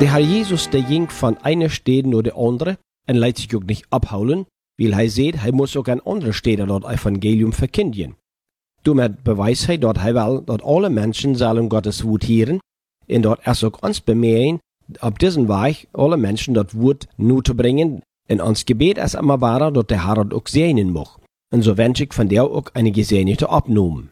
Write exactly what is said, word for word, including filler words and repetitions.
Der Herr Jesus, der ging von einer Stadt nur die andere und lässt sich auch nicht abholen, weil er sieht, er muss auch an andere Städte dort Evangelium verkündigen. Damit beweist er, dass er will, dass alle Menschen sollen Gottes Wort hören und dort erst auch uns bemühen, auf diesem Weg alle Menschen das Wort nur zu bringen. Und uns Gebet ist immer weiter, dass der Herr das auch segnen mag. Und so wünsche ich von dir auch eine gesegnete Abnahme.